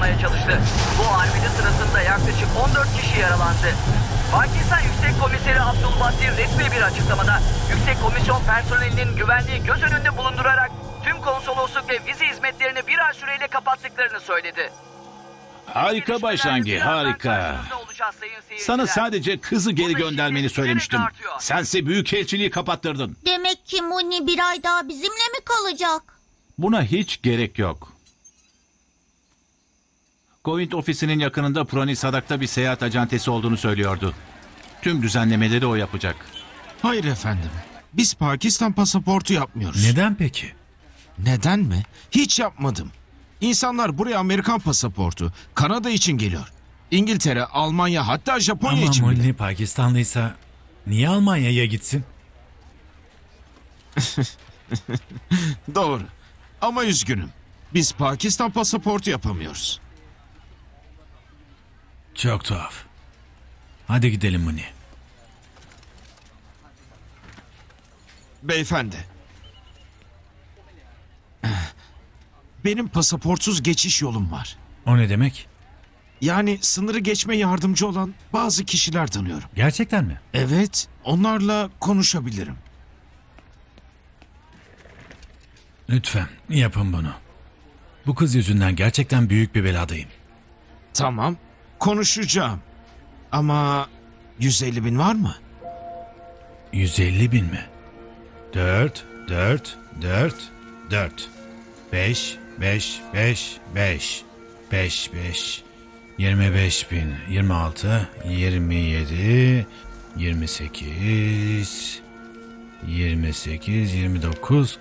almaya çalıştı. Bu arbede sırasında yaklaşık 14 kişi yaralandı. Pakistan Yüksek Komiseri Abdulbadir resmi bir açıklamada Yüksek Komisyon personelinin güvenliği göz önünde bulundurarak tüm konsolosluk ve vize hizmetlerini bir ay süreyle kapattıklarını söyledi. Harika Bay Şangi, harika. Sana sadece kızı geri göndermeni söylemiştim. Sense büyükelçiliği kapattırdın. Demek ki Munni bir ay daha bizimle mi kalacak? Buna hiç gerek yok. Govint ofisinin yakınında Purani Sadak'ta bir seyahat acentesi olduğunu söylüyordu. Tüm düzenlemeleri o yapacak. Hayır efendim. Biz Pakistan pasaportu yapmıyoruz. Neden peki? Neden mi? Hiç yapmadım. İnsanlar buraya Amerikan pasaportu, Kanada için geliyor. İngiltere, Almanya, hatta Japonya Ama için bile. Molly Pakistanlıysa niye Almanya'ya gitsin? Doğru. Ama üzgünüm. Biz Pakistan pasaportu yapamıyoruz. Çok tuhaf. Hadi gidelim Molly. Beyefendi. Benim pasaportsuz geçiş yolum var. O ne demek? Yani sınırı geçme yardımcı olan bazı kişiler tanıyorum. Gerçekten mi? Evet, onlarla konuşabilirim. Lütfen yapın bunu. Bu kız yüzünden gerçekten büyük bir beladayım. Tamam, konuşacağım. Ama 150 bin var mı? 150 bin mi? 4, 5, 25 bin, 26, 27, 28, 29.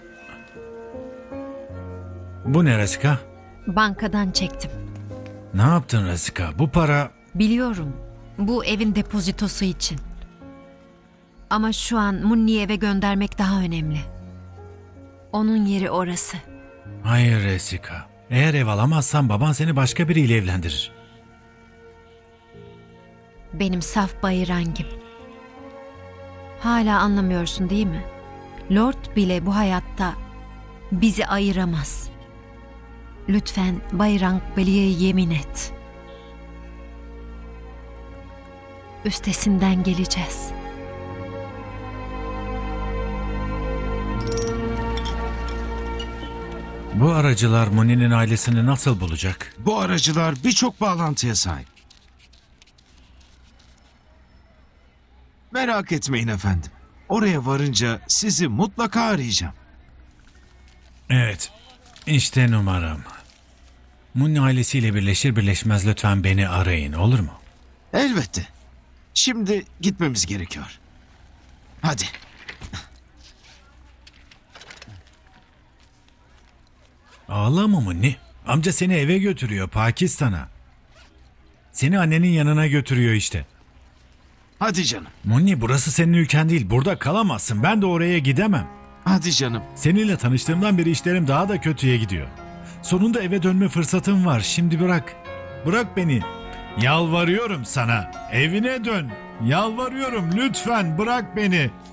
Bu ne Rasika? Bankadan çektim. Ne yaptın Rasika? Bu para... Biliyorum. Bu evin depozitosu için. Ama şu an Munni'yi eve göndermek daha önemli. Onun yeri orası. Hayır Rasika. Eğer ev alamazsan baban seni başka biriyle evlendirir. Benim saf bayırangim. Hala anlamıyorsun değil mi? Lord bile bu hayatta bizi ayıramaz. Lütfen Bayrang Beli'ye yemin et. Üstesinden geleceğiz. Bu aracılar Muni'nin ailesini nasıl bulacak? Bu aracılar birçok bağlantıya sahip. Merak etmeyin efendim. Oraya varınca sizi mutlaka arayacağım. Evet, işte numaram. Muni ailesiyle birleşir birleşmez lütfen beni arayın, olur mu? Elbette. Şimdi gitmemiz gerekiyor. Hadi. Ağlama Muni. Amca seni eve götürüyor, Pakistan'a. Seni annenin yanına götürüyor işte. Hadi canım. Muni burası senin ülken değil, burada kalamazsın. Ben de oraya gidemem. Hadi canım. Seninle tanıştığımdan beri işlerim daha da kötüye gidiyor. Sonunda eve dönme fırsatım var. Şimdi bırak. Bırak beni. Yalvarıyorum sana. Evine dön. Yalvarıyorum lütfen bırak beni.